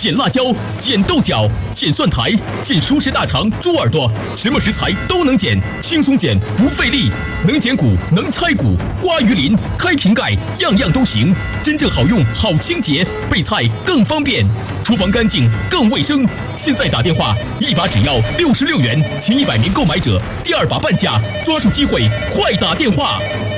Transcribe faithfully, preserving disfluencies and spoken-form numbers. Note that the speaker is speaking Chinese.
捡辣椒、捡豆角、捡蒜苔、捡熟食大肠、猪耳朵，什么食材都能捡，轻松捡不费力。能捡骨，能拆骨，刮鱼鳞、开瓶盖，样样都行。真正好用、好清洁，备菜更方便，厨房干净更卫生。现在打电话，一把只要六十六元，前一百名购买者第二把半价，抓住机会，快打电话！